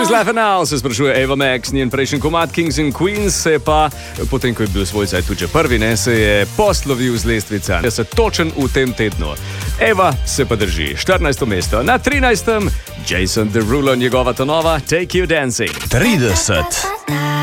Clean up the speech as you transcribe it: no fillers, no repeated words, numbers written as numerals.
Who's Laughing Now, se sprašuje Ava Max, njen prejšnji komad Kings and Queens se pa, potem ko je bil svoj cajt tudi že prvi, se je poslovil z lestvica. Je se točen v tem tednu. Eva se pa drži 14. mesto. Na 13. Jason Derulo, njegova ta nova Take You Dancing. 30.